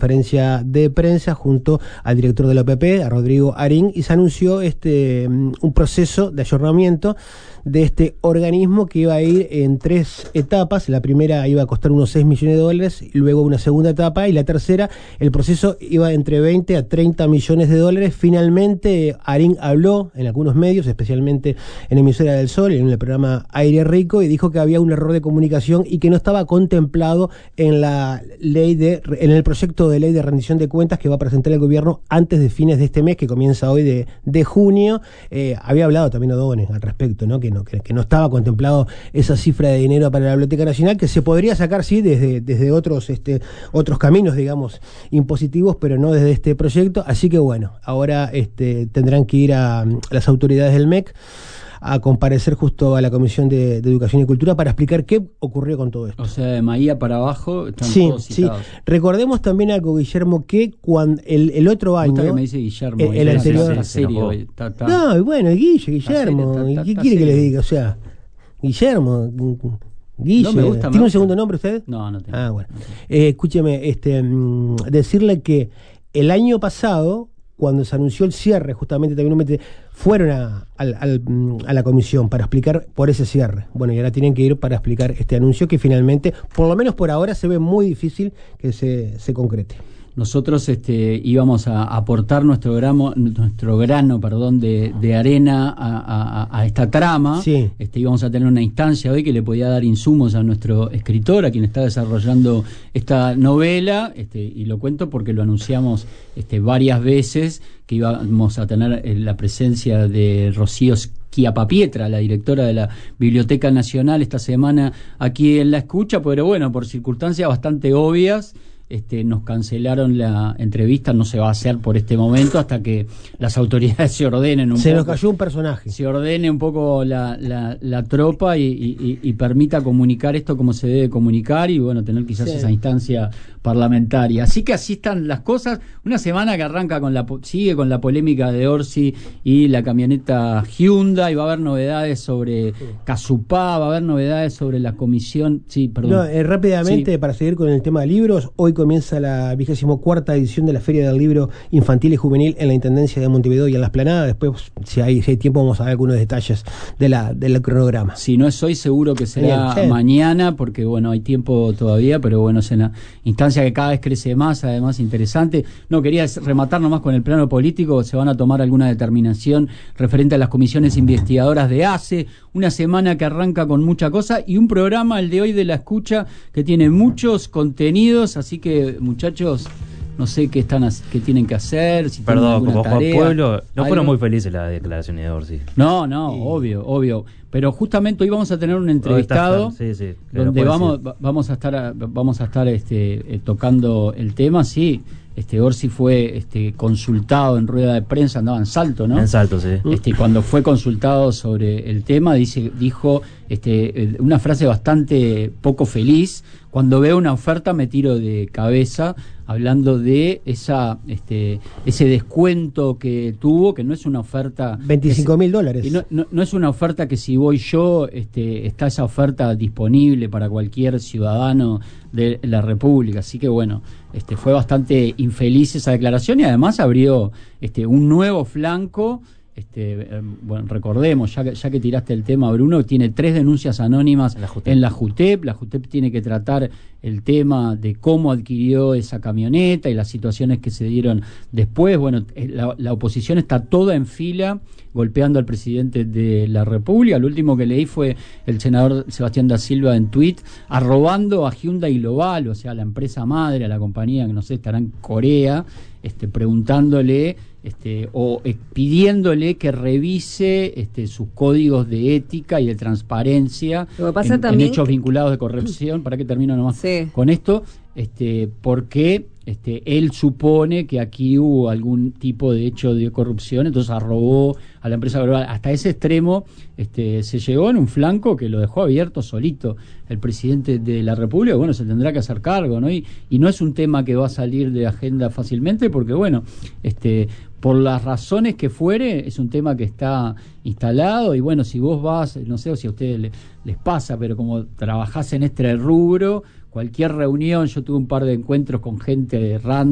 conferencia de prensa junto al director de la OPP, a Rodrigo Arín, y se anunció un proceso de ayornamiento de este organismo que iba a ir en 3 etapas. La primera iba a costar unos 6 millones de dólares, y luego una segunda etapa, y la tercera, el proceso iba entre 20 a 30 millones de dólares. Finalmente, Arín habló en algunos medios, especialmente en Emisora del Sol, en el programa Aire Rico, y dijo que había un error de comunicación y que no estaba contemplado en en el proyecto de ley de rendición de cuentas que va a presentar el gobierno antes de fines de este mes, que comienza hoy de junio. Había hablado también O'Donnell al respecto, ¿no? Que no estaba contemplado esa cifra de dinero para la Biblioteca Nacional, que se podría sacar, sí, desde otros caminos, digamos, impositivos, pero no desde este proyecto. Así que bueno, ahora tendrán que ir a las autoridades del MEC a comparecer justo a la Comisión de Educación y Cultura para explicar qué ocurrió con todo esto. O sea, de Maía para abajo están todos citados. Sí. Recordemos también algo, Guillermo, que cuando el otro año... que me dice Guillermo. El anterior... serio. No, bueno, Guillermo. ¿Qué quiere que le diga? O sea, Guillermo... Guille, no me gusta, ¿tiene un segundo nombre usted? No tengo. Ah, bueno. Escúcheme, decirle que el año pasado, cuando se anunció el cierre, justamente también fueron a la comisión para explicar por ese cierre. Bueno, y ahora tienen que ir para explicar este anuncio que finalmente, por lo menos por ahora, se ve muy difícil que se concrete. Nosotros íbamos a aportar nuestro grano de arena a esta trama. Sí. Íbamos a tener una instancia hoy que le podía dar insumos a nuestro escritor, a quien está desarrollando esta novela, y lo cuento porque lo anunciamos varias veces, que íbamos a tener la presencia de Rocío Schiappapiedra, la directora de la Biblioteca Nacional, esta semana aquí en La Escucha, pero bueno, por circunstancias bastante obvias, nos cancelaron la entrevista. No se va a hacer por este momento hasta que las autoridades se ordenen un poco. Se nos cayó un personaje. Se ordene un poco la tropa y permita comunicar esto como se debe comunicar, y bueno, tener quizás esa instancia parlamentaria. Así que así están las cosas. Una semana que arranca sigue con la polémica de Orsi y la camioneta Hyundai. Va a haber novedades sobre Casupá, va a haber novedades sobre la comisión. Sí, perdón. Rápidamente, para seguir con el tema de libros, hoy comienza la 24ª edición de la Feria del Libro Infantil y Juvenil en la Intendencia de Montevideo y en La Esplanada. Después, si hay tiempo, vamos a ver algunos detalles del cronograma. Si no es hoy, seguro que será mañana, porque bueno, hay tiempo todavía, pero bueno, es una instancia que cada vez crece más, además interesante. No, quería rematar nomás con el plano político. Se van a tomar alguna determinación referente a las comisiones investigadoras de ACE, una semana que arranca con mucha cosa, y un programa, el de hoy de La Escucha, que tiene muchos contenidos, así que muchachos, no sé qué tienen que hacer, si perdón, como tarea, pueblo, no fueron muy felices las declaraciones de Orsi. No, obvio. Pero justamente hoy vamos a tener un entrevistado donde vamos a estar tocando el tema. Sí, Orsi fue consultado en rueda de prensa, andaba en Salto, ¿no? En Salto, sí. Cuando fue consultado sobre el tema, dijo una frase bastante poco feliz: cuando veo una oferta me tiro de cabeza, hablando de ese descuento que tuvo, que no es una oferta... $25.000. Y no es una oferta que si voy yo, está esa oferta disponible para cualquier ciudadano de la República. Así que bueno, fue bastante infeliz esa declaración, y además abrió un nuevo flanco. Bueno, recordemos, ya que tiraste el tema, Bruno, tiene 3 denuncias anónimas en la JUTEP. La JUTEP tiene que tratar el tema de cómo adquirió esa camioneta y las situaciones que se dieron después. Bueno, la oposición está toda en fila golpeando al presidente de la República. Lo último que leí fue el senador Sebastián da Silva en tuit arrobando a Hyundai Global, o sea, la empresa madre, a la compañía que no sé, estará en Corea, preguntándole o pidiéndole que revise sus códigos de ética y de transparencia en hechos vinculados de corrupción. ¿Para qué termino nomás con esto? Porque él supone que aquí hubo algún tipo de hecho de corrupción, entonces arrobó a la empresa global. Hasta ese extremo se llegó en un flanco que lo dejó abierto solito el presidente de la República. Bueno, se tendrá que hacer cargo, ¿no? Y no es un tema que va a salir de agenda fácilmente, porque bueno, por las razones que fuere, es un tema que está instalado. Y bueno, si vos vas, no sé si a ustedes les pasa, pero como trabajás en este rubro, cualquier reunión, yo tuve un par de encuentros con gente random